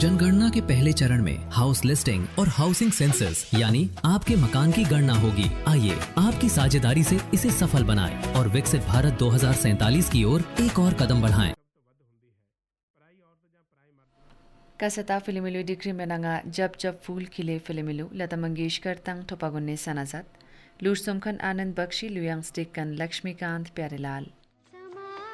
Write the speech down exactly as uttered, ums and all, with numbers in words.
जनगणना के पहले चरण में हाउस लिस्टिंग और हाउसिंग सेंसस यानी आपके मकान की गणना होगी। आइए आपकी साझेदारी से इसे सफल बनाएं और विकसित भारत दो हज़ार सैंतालीस की ओर एक और कदम बढ़ाएं। Kasata Filimilu Dikri Menanga Jab Jab Fool Khile Filimilu Lata Mangeshkar Tang Thopagunne Sanazat Lursumkhan Anand Bakshi Luyang Stikkan Lakshmikant Pyarelal